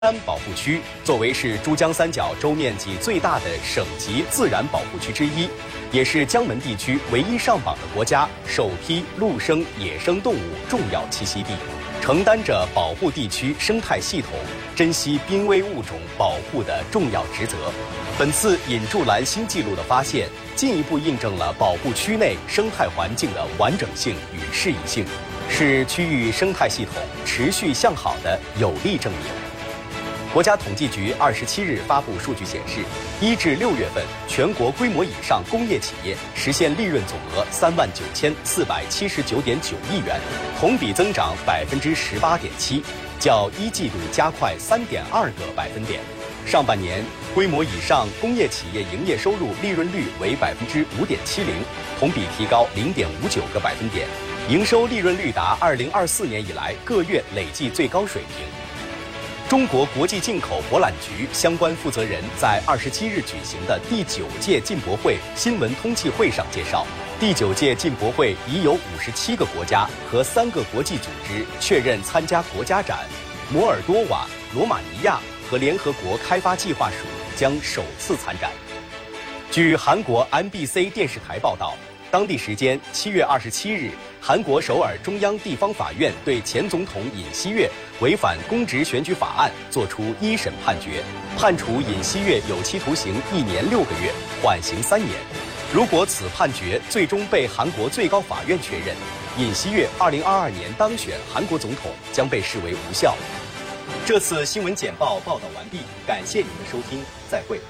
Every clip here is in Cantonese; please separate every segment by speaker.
Speaker 1: 山保护区作为是珠江三角洲面积最大的省级自然保护区之一，也是江门地区唯一上榜的国家首批陆生野生动物重要栖息地，承担着保护地区生态系统、珍稀濒危物种保护的重要职责。本次引柱兰新纪录的发现，进一步印证了保护区内生态环境的完整性与适宜性，是区域生态系统持续向好的有力证明。国家统计局27日发布数据显示，1至6月份全国规模以上工业企业实现利润总额39479.9亿元，同比增长18.7%，较一季度加快3.2个百分点。上半年，规模以上工业企业营业收入利润率为5.70%，同比提高0.59个百分点，营收利润率达2024年以来各月累计最高水平。中国国际进口博览局相关负责人在27日举行的第9届进博会新闻通气会上介绍，第9届进博会已有57个国家和3个国际组织确认参加国家展，摩尔多瓦、罗马尼亚和联合国开发计划署将首次参展。据韩国 MBC 电视台报道，当地时间7月27日，韩国首尔中央地方法院对前总统尹锡悦违反公职选举法案作出一审判决，判处尹锡悦有期徒刑1年6个月，缓刑3年。如果此判决最终被韩国最高法院确认，尹锡悦2022年当选韩国总统将被视为无效。这次新闻简报报道完毕，感谢您的收听，再会。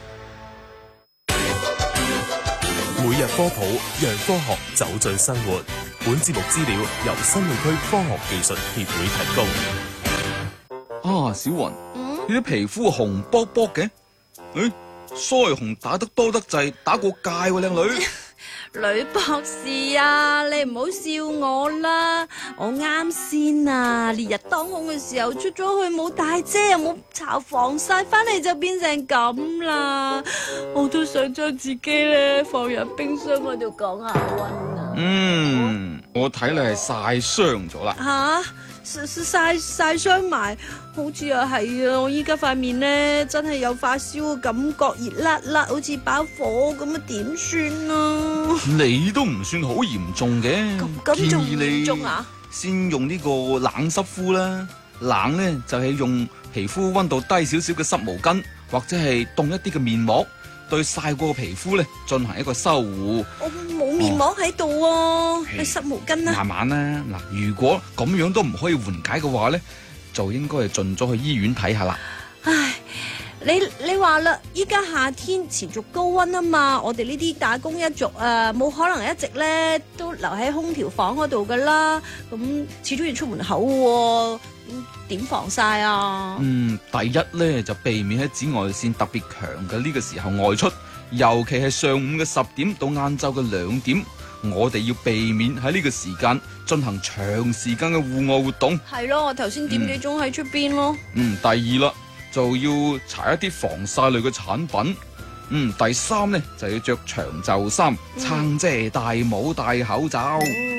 Speaker 2: 每日科普，讓科學走進生活。本節目資料由新銳區科學技術協會提供。
Speaker 3: 啊，小雲，你啲皮膚紅卜卜嘅，腮紅打得多得滯，打過界喎，靚女。
Speaker 4: 女博士啊，你唔好笑我啦，我啱先啊，烈日當空嘅時候出咗去冇帶遮又冇搽防曬，翻嚟就變成咁啦，我都想將自己咧放入冰箱嗰度降下溫啊。
Speaker 3: 我睇你係曬傷咗啦。
Speaker 4: 晒傷埋，好似又係啊！我依家塊面咧真係有發燒嘅感覺，熱辣辣，好似把火咁啊！點算啊？
Speaker 3: 你都唔算好嚴重嘅，
Speaker 4: 咁仲嚴重啊？
Speaker 3: 先用呢個冷濕敷啦，冷咧就係用皮膚溫度低少少嘅濕毛巾，或者係凍一啲嘅面膜，對曬過嘅皮膚咧進行一個修護。
Speaker 4: 我冇面膜喺度喎，係濕毛巾啊！
Speaker 3: 慢慢啦，嗱，如果咁樣都唔可以緩解嘅話咧，就應該係盡早去醫院睇下啦。
Speaker 4: 唉，你話啦，依家夏天持續高溫啊嘛，我哋呢啲打工一族啊，冇可能一直咧都留喺空調房嗰度噶啦，咁始終要出門口喎，點防曬啊？
Speaker 3: 第一咧就避免喺紫外線特別強嘅呢個時候外出，尤其係上午嘅10點到晏晝嘅2點，我哋要避免喺呢個時間進行長時間嘅戶外活動。係咯，我頭先點幾鐘喺出邊咯。第二啦，就要搽一啲防曬類嘅產品。第三咧就要着長袖衫，撐遮、戴帽、戴口罩。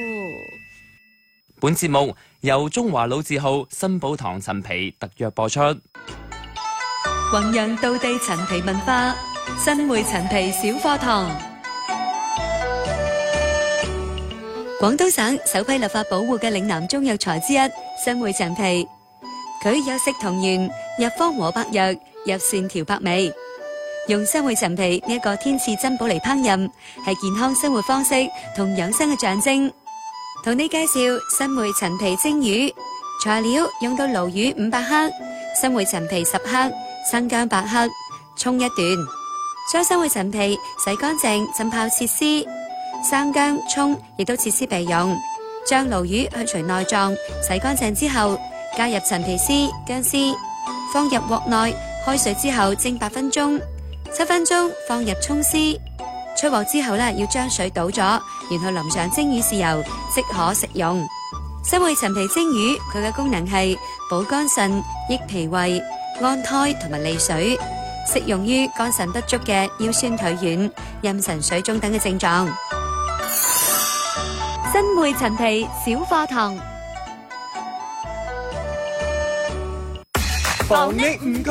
Speaker 5: 本節目由中華老字號新寶堂陳皮特約播出。
Speaker 6: 弘揚道地陳皮文化，新會陳皮小課堂。廣東省首批立法保護嘅嶺南中藥材之一，新會陳皮，佢有食同源、入方和百藥、入膳調百味。用新會陳皮呢一個天賜珍寶嚟烹飪，係健康生活方式同養生嘅象徵。同你介紹新會陳皮蒸魚，材料用到鱸魚500克、新會陳皮10克、生薑8克、蔥1段。將新會陳皮洗乾淨浸泡切絲，生薑、蔥亦都切絲備用。將鱸魚去除內臟，洗乾淨之後，加入陳皮絲、薑絲，放入鍋內，開水之後蒸8分鐘，7分鐘放入蔥絲。出鍋之後要將水倒咗，然後淋上蒸魚豉油，即可食用。新會陳皮蒸魚，佢嘅功能係補肝腎、益脾胃、安胎同埋利水，適用於肝腎不足嘅腰酸腿軟、妊娠水腫等嘅症狀。新會陳皮小課堂。
Speaker 1: 防疫唔